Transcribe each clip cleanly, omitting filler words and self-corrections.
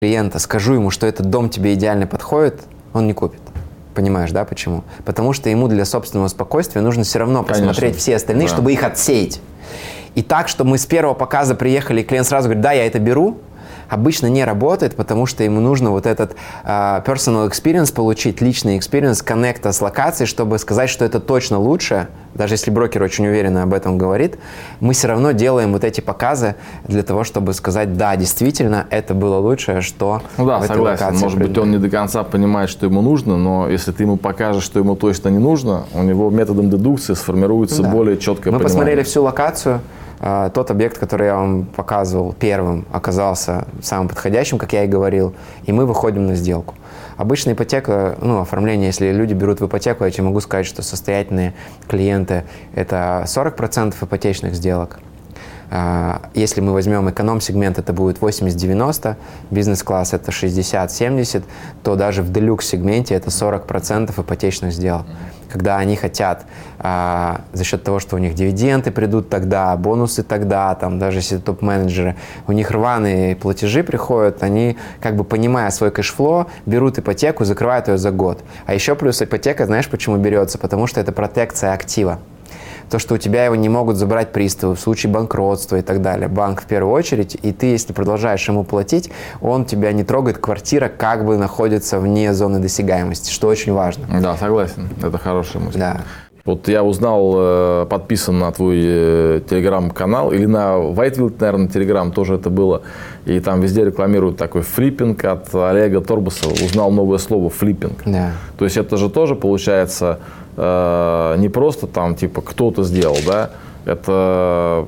клиента, скажу ему, что этот дом тебе идеально подходит, он не купит. Понимаешь, да, почему? Потому что ему для собственного спокойствия нужно все равно посмотреть все остальные, чтобы их отсеять. И так, что мы с первого показа приехали, и клиент сразу говорит, да, я это беру, обычно не работает, потому что ему нужно вот этот personal experience получить, личный experience, коннекта с локацией, чтобы сказать, что это точно лучше. Даже если брокер очень уверенно об этом говорит, мы все равно делаем вот эти показы для того, чтобы сказать, да, действительно, это было лучшее, что в этой согласен. локации. Может быть, он не до конца понимает, что ему нужно, но если ты ему покажешь, что ему точно не нужно, у него методом дедукции сформируется более четкое понимание. Мы посмотрели всю локацию. Тот объект, который я вам показывал первым, оказался самым подходящим, как я и говорил, и мы выходим на сделку. Обычная ипотека, оформление, если люди берут в ипотеку, я тебе могу сказать, что состоятельные клиенты – это 40% ипотечных сделок. Если мы возьмем эконом-сегмент, это будет 80-90, бизнес-класс – это 60-70, то даже в делюкс-сегменте это 40% ипотечных сделок. Когда они хотят за счет того, что у них дивиденды придут тогда, бонусы тогда, там, даже если топ-менеджеры, у них рваные платежи приходят, они, как бы понимая свой кэшфлоу, берут ипотеку, закрывают ее за год. А еще плюс ипотека, знаешь, почему берется? Потому что это протекция актива. То, что у тебя его не могут забрать приставы в случае банкротства и так далее. Банк в первую очередь, и ты, если продолжаешь ему платить, он тебя не трогает, квартира как бы находится вне зоны досягаемости, что очень важно. Да, согласен, это хорошая мысль. Да. Вот я узнал, подписан на твой телеграм-канал, или на Whitefield, наверное, телеграм тоже это было, и там везде рекламируют такой флиппинг от Олега Торбусова. Узнал новое слово флиппинг. Да. То есть это же тоже получается не просто там типа кто-то сделал, да, это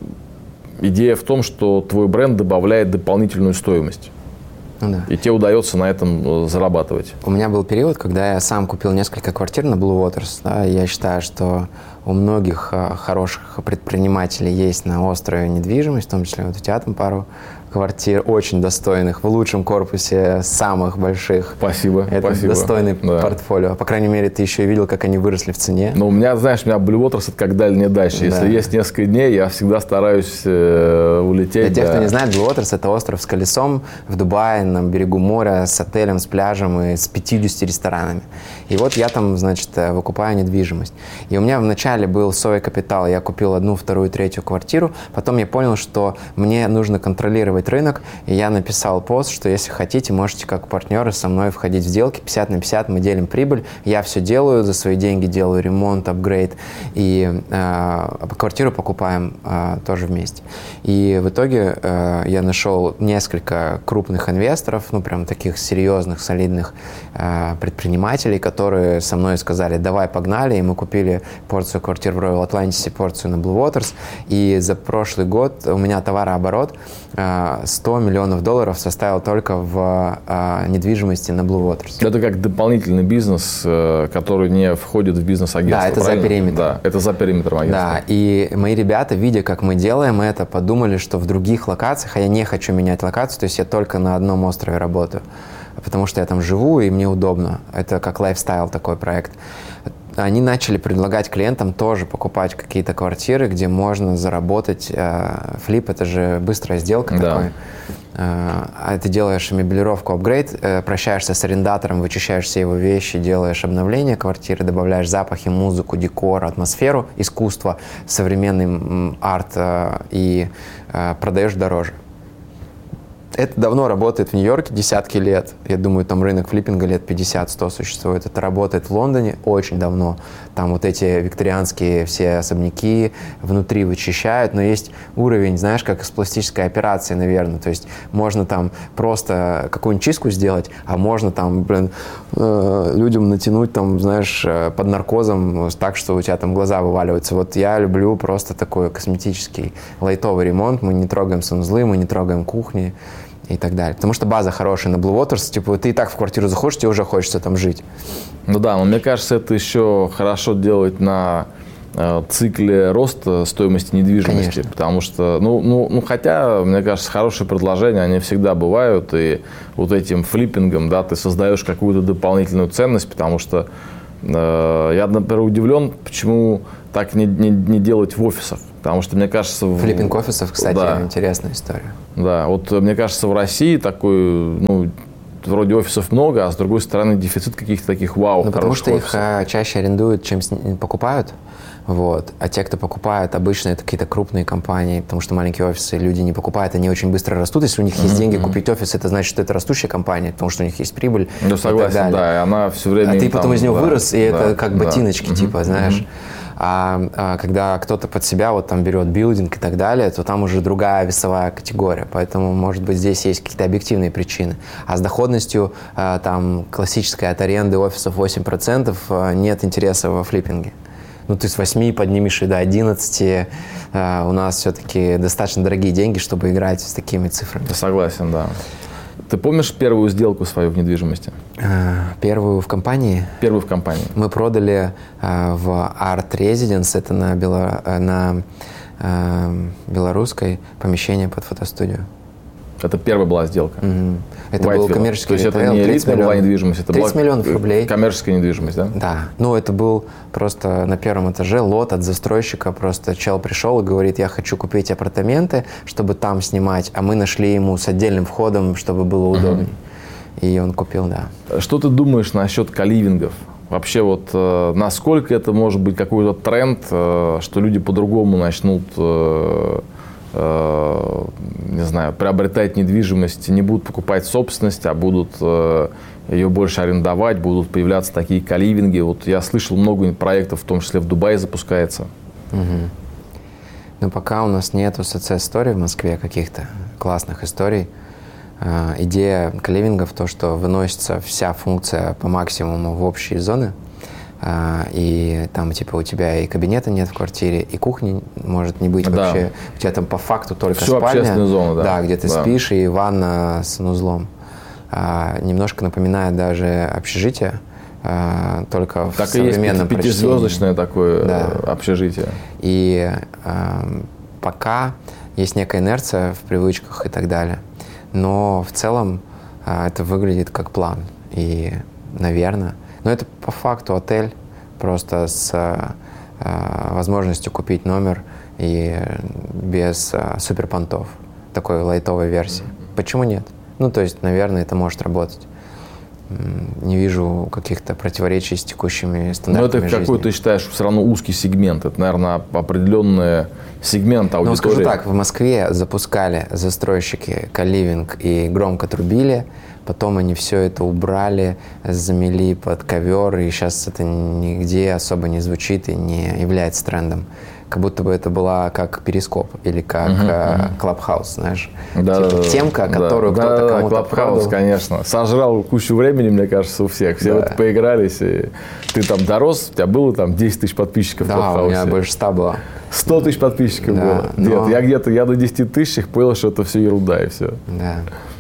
идея в том, что твой бренд добавляет дополнительную стоимость. Да. И тебе удается на этом зарабатывать. У меня был период, когда я сам купил несколько квартир на Blue Waters. Да, и я считаю, что у многих хороших предпринимателей есть на острове недвижимость, в том числе вот у тебя там пару квартир очень достойных, в лучшем корпусе, самых больших. Спасибо. Это спасибо. Достойный портфолио. По крайней мере, ты еще и видел, как они выросли в цене. Но у меня, знаешь, Blue Waters это как дальняя дача. Если есть несколько дней, я всегда стараюсь улететь. Для тех, кто не знает, Blue Waters – это остров с колесом в Дубае, на берегу моря, с отелем, с пляжем и с 50 ресторанами. И вот я там, значит, выкупаю недвижимость. И у меня вначале был свой капитал. Я купил 1, 2, 3 квартиру. Потом я понял, что мне нужно контролировать рынок. И я написал пост, что если хотите, можете как партнеры со мной входить в сделки. 50/50 мы делим прибыль. Я все делаю, за свои деньги делаю ремонт, апгрейд. И квартиру покупаем тоже вместе. И в итоге я нашел несколько крупных инвесторов, прям таких серьезных, солидных предпринимателей, которые со мной сказали, давай, погнали. И мы купили порцию квартир в Royal Atlantis, порцию на Blue Waters. И за прошлый год у меня товарооборот $100 миллионов составил только в недвижимости на Blue Waters. Это как дополнительный бизнес, который не входит в бизнес-агентство. Да, это правильно? За периметром. Да, это за периметром агентства. Да, и мои ребята, видя, как мы делаем это, подумали, что в других локациях, а я не хочу менять локацию, то есть я только на одном острове работаю, потому что я там живу и мне удобно. Это как лайфстайл такой проект. Они начали предлагать клиентам тоже покупать какие-то квартиры, где можно заработать. Флип – это же быстрая сделка такой. Ты делаешь меблировку, апгрейд, прощаешься с арендатором, вычищаешь все его вещи, делаешь обновление квартиры, добавляешь запахи, музыку, декор, атмосферу, искусство, современный арт и продаешь дороже. Это давно работает в Нью-Йорке, десятки лет. Я думаю, там рынок флиппинга лет 50-100 существует. Это работает в Лондоне очень давно. Там вот эти викторианские все особняки внутри вычищают, но есть уровень, знаешь, как из пластической операции, наверное. То есть можно там просто какую-нибудь чистку сделать, а можно там, людям натянуть там, знаешь, под наркозом так, что у тебя там глаза вываливаются. Вот я люблю просто такой косметический лайтовый ремонт. Мы не трогаем санузлы, мы не трогаем кухни и так далее. Потому что база хорошая на Blue Waters, типа ты и так в квартиру заходишь, тебе уже хочется там жить. Ну да, но мне кажется, это еще хорошо делать на цикле роста стоимости недвижимости. Конечно. Потому что, хотя, мне кажется, хорошие предложения, они всегда бывают, и вот этим флиппингом, да, ты создаешь какую-то дополнительную ценность, потому что я, например, удивлен, почему так не делать в офисах. Потому что, мне кажется... Флиппинг офисов, кстати, да. Интересная история. Да, вот мне кажется, в России такой, ну, вроде офисов много, а с другой стороны дефицит каких-то таких вау. Ну, потому что офисов. их чаще арендуют, чем покупают. Вот. А те, кто покупают, обычно это какие-то крупные компании, потому что маленькие офисы люди не покупают, они очень быстро растут. Если у них есть деньги купить офис, это значит, что это растущая компания, потому что у них есть прибыль. Ну, согласен, да, и она все время... А ты потом из него вырос, и это как да. ботиночки, типа, знаешь. А когда кто-то под себя вот там берет билдинг и так далее, то там уже другая весовая категория. Поэтому, может быть, здесь есть какие-то объективные причины. А с доходностью там классической от аренды офисов 8% нет интереса во флиппинге. Ну, ты с 8 поднимешь и до 11. У нас все-таки достаточно дорогие деньги, чтобы играть с такими цифрами. Я согласен, да. Ты помнишь первую сделку свою в недвижимости? Первую в компании? Первую в компании. Мы продали в Art Residence, это на Белорусской, помещение под фотостудию. Это первая была сделка? Это был коммерческий ритейл. То есть это не элитная была недвижимость, это 30 миллионов рублей. Коммерческая недвижимость, да? Да. Ну, это был просто на первом этаже лот от застройщика. Просто чел пришел и говорит, я хочу купить апартаменты, чтобы там снимать, а мы нашли ему с отдельным входом, чтобы было удобнее. И он купил, да. Что ты думаешь насчет коливингов? Вообще вот насколько это может быть какой-то тренд, что люди по-другому начнут... не знаю, приобретать недвижимость, не будут покупать собственность, а будут ее больше арендовать, будут появляться такие коливинги. Вот я слышал много проектов, в том числе в Дубае запускается. Но пока у нас нету success-story в Москве, каких-то классных историй. Идея коливингов то, что выносится вся функция по максимуму в общие зоны. И там, типа, у тебя и кабинета нет в квартире, и кухни может не быть вообще. У тебя там по факту только все спальня. Общественная зона, да. Да, где ты спишь, и ванна с санузлом. Немножко напоминает даже общежитие, только так в современном прочтении. Пятизвездочное такое общежитие. И пока есть некая инерция в привычках и так далее. Но в целом это выглядит как план. И, наверное... Но это по факту отель, просто с возможностью купить номер и без суперпонтов, такой лайтовой версии. Почему нет? Ну, то есть, наверное, это может работать. Не вижу каких-то противоречий с текущими стандартами жизни. Но это какой, ты считаешь, все равно узкий сегмент? Это, наверное, определенный сегмент аудитории. Ну, скажу так, в Москве запускали застройщики коливинг и громко трубили. Потом они все это убрали, замели под ковер, и сейчас это нигде особо не звучит и не является трендом. Как будто бы это была как перископ или как Клабхаус, знаешь. Да, типа темка, которую кто-то кому-то Клабхаус, конечно. Сожрал кучу времени, мне кажется, у всех. Все вот поигрались, и ты там дорос, у тебя было там 10 тысяч подписчиков в Клабхаусе. Да, у меня больше 100 было. 100 тысяч подписчиков было. Но... Нет, я до 10 тысяч понял, что это все ерунда и все. Да.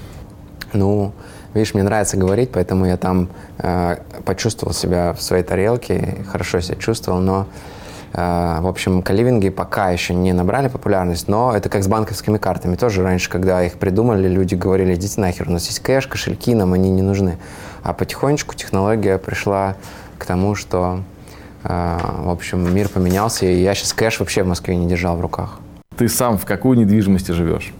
Ну, видишь, мне нравится говорить, поэтому я там почувствовал себя в своей тарелке, хорошо себя чувствовал, но, в общем, коливинги пока еще не набрали популярность, но это как с банковскими картами. Тоже раньше, когда их придумали, люди говорили, идите нахер, у нас есть кэш, кошельки, нам они не нужны. А потихонечку технология пришла к тому, что, в общем, мир поменялся, и я сейчас кэш вообще в Москве не держал в руках. Ты сам в какой недвижимости живешь?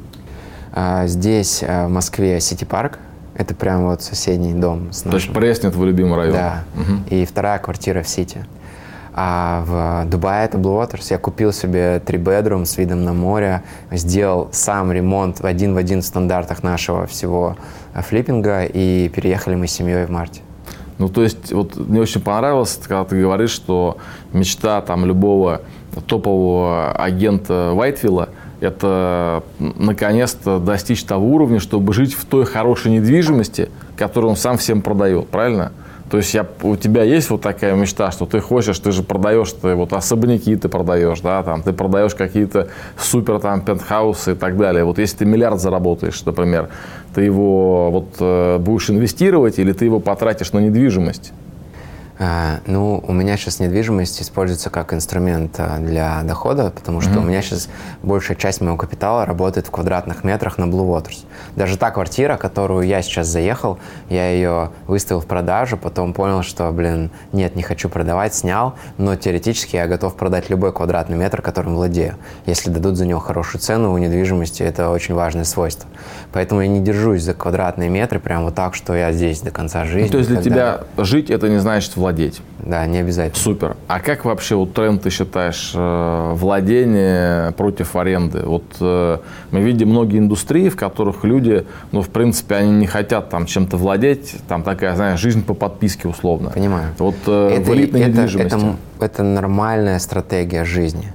Здесь, в Москве, Сити-парк. Это прям вот соседний дом с нашим. То есть Пресня твой любимый район? Да. И вторая квартира в Сити. А в Дубае это Blue Waters. Я купил себе 3-bedroom с видом на море, сделал сам ремонт один в один в стандартах нашего всего флиппинга, и переехали мы с семьей в марте. Ну, то есть, вот мне очень понравилось, когда ты говоришь, что мечта там любого топового агента Вайтвилла – это наконец-то достичь того уровня, чтобы жить в той хорошей недвижимости, которую он сам всем продает, правильно? То есть у тебя есть вот такая мечта, что ты хочешь, ты же продаешь, ты вот особняки ты продаешь, да, там, ты продаешь какие-то супер там пентхаусы и так далее. Вот если ты миллиард заработаешь, например, ты его вот будешь инвестировать или ты его потратишь на недвижимость? Ну, у меня сейчас недвижимость используется как инструмент для дохода, потому что у меня сейчас большая часть моего капитала работает в квадратных метрах на Blue Waters. Даже та квартира, которую я сейчас заехал, я ее выставил в продажу, потом понял, что, нет, не хочу продавать, снял, но теоретически я готов продать любой квадратный метр, которым владею, если дадут за него хорошую цену. У недвижимости это очень важное свойство. Поэтому я не держусь за квадратные метры прям вот так, что я здесь до конца жизни. То есть для тебя жить это не значит владеть? Да, не обязательно. Супер. А как вообще тренд ты считаешь владение против аренды? Мы видим многие индустрии, в которых люди, в принципе, они не хотят там чем-то владеть, там такая, знаешь, жизнь по подписке условно. Понимаю. В элитной недвижимости. Это нормальная стратегия жизни.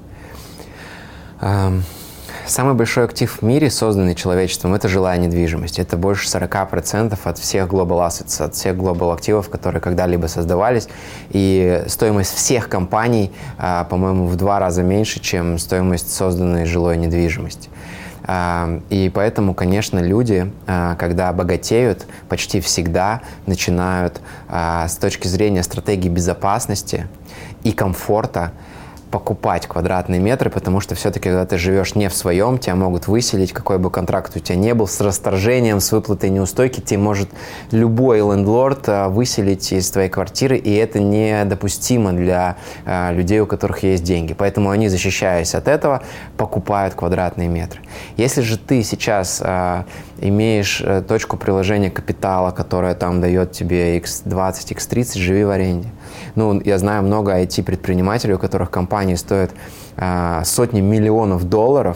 Самый большой актив в мире, созданный человечеством, это жилая недвижимость. Это больше 40% от всех global assets, от всех global активов, которые когда-либо создавались. И стоимость всех компаний, по-моему, в 2 раза меньше, чем стоимость созданной жилой недвижимости. И поэтому, конечно, люди, когда богатеют, почти всегда начинают с точки зрения стратегии безопасности и комфорта покупать квадратные метры, потому что все-таки, когда ты живешь не в своем, тебя могут выселить, какой бы контракт у тебя не был, с расторжением, с выплатой неустойки, тебе может любой лендлорд выселить из твоей квартиры, и это недопустимо для людей, у которых есть деньги. Поэтому они, защищаясь от этого, покупают квадратные метры. Если же ты сейчас имеешь точку приложения капитала, которая там дает тебе x20, x30, живи в аренде. Я знаю много IT-предпринимателей, у которых компании стоят сотни миллионов долларов,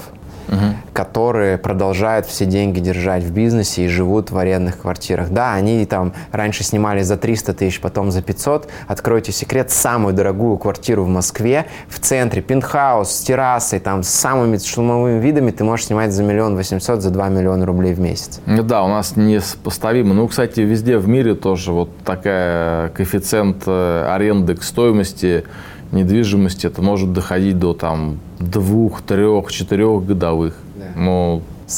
которые продолжают все деньги держать в бизнесе и живут в арендных квартирах. Да, они там раньше снимали за 300 тысяч, потом за 500. Откройте секрет, самую дорогую квартиру в Москве, в центре, пентхаус с террасой, там, с самыми шумовыми видами ты можешь снимать за 1 800 000, за 2 миллиона рублей в месяц. Да, у нас несопоставимо. Кстати, везде в мире тоже такая коэффициент аренды к стоимости недвижимости, это может доходить до 2, 3, 4 годовых. Да.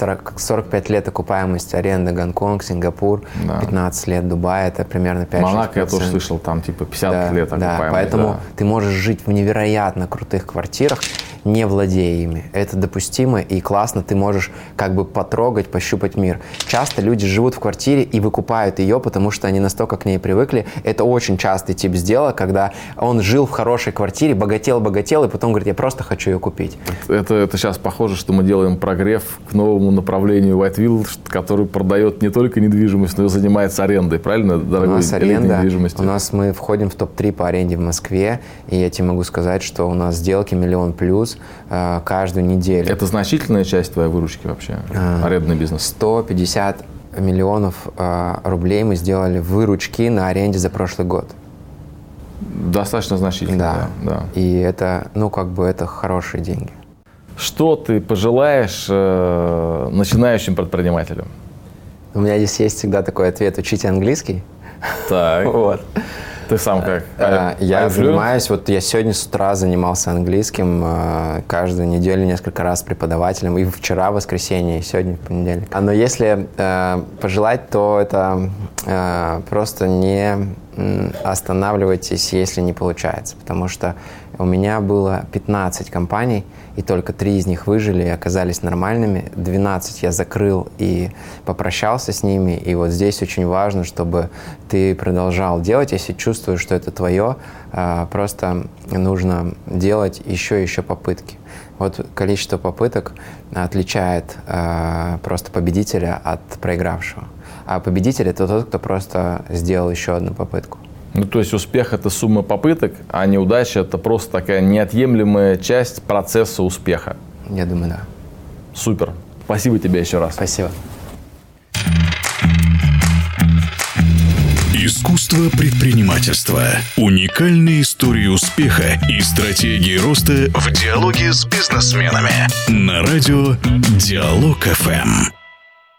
45 лет окупаемость аренды Гонконг, Сингапур, 15 лет Дубай, это примерно 5-6%. Монако я тоже слышал, там 50 лет окупаемость. Да, поэтому ты можешь жить в невероятно крутых квартирах, не владея ими. Это допустимо и классно, ты можешь потрогать, пощупать мир. Часто люди живут в квартире и выкупают ее, потому что они настолько к ней привыкли. Это очень частый тип сделок, когда он жил в хорошей квартире, богател, и потом говорит, я просто хочу ее купить. Это сейчас похоже, что мы делаем прогрев к новому направлению Whiteville, который продает не только недвижимость, но и занимается арендой, правильно, дорогой? У нас аренда, мы входим в топ-3 по аренде в Москве, и я тебе могу сказать, что у нас сделки 1 000 000+ каждую неделю. Это значительная часть твоей выручки вообще, арендный бизнес? 150 миллионов рублей мы сделали выручки на аренде за прошлый год. Достаточно значительно, да. И это, это хорошие деньги. Что ты пожелаешь начинающим предпринимателям? У меня здесь есть всегда такой ответ: учите английский. Так. Вот. Ты сам как? Я занимаюсь, я сегодня с утра занимался английским, каждую неделю несколько раз с преподавателем, и вчера, в воскресенье, и сегодня, в понедельник. Но если пожелать, то это просто не останавливайтесь, если не получается, потому что у меня было 15 компаний, и только 3 из них выжили и оказались нормальными. 12 я закрыл и попрощался с ними. И вот здесь очень важно, чтобы ты продолжал делать, если чувствуешь, что это твое. Просто нужно делать еще попытки. Вот количество попыток отличает просто победителя от проигравшего. А победитель – это тот, кто просто сделал еще одну попытку. То есть успех – это сумма попыток, а неудача – это просто такая неотъемлемая часть процесса успеха. Я думаю, да. Супер. Спасибо тебе еще раз. Спасибо. Искусство предпринимательства. Уникальные истории успеха и стратегии роста в диалоге с бизнесменами. На радио Диалог ФМ.